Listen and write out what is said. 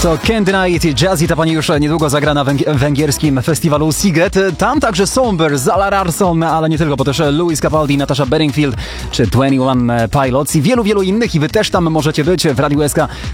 To Can't Deny It, Jazzy, ta pani już niedługo zagra na węgierskim festiwalu Sziget. Tam także Somber, Zala Larsson, ale nie tylko, bo też Louis Capaldi, Natasha Bedingfield czy 21 Pilots i wielu innych. I wy też tam możecie być w Radiu SK.